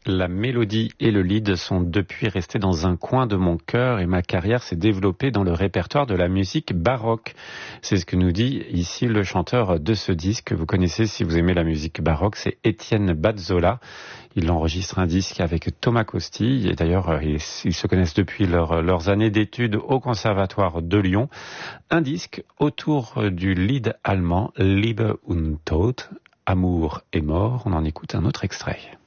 La mélodie et le lead sont depuis restés dans un coin de mon cœur et ma carrière s'est développée dans le répertoire de la musique baroque. C'est ce que nous dit ici le chanteur de ce disque. Vous connaissez si vous aimez la musique baroque, c'est Étienne Bazzola. Il enregistre un disque avec Thomas Costi et d'ailleurs ils se connaissent depuis leurs années d'études au Conservatoire de Lyon. Un disque autour du lead allemand Liebe und Tod, Amour et mort. On en écoute un autre extrait.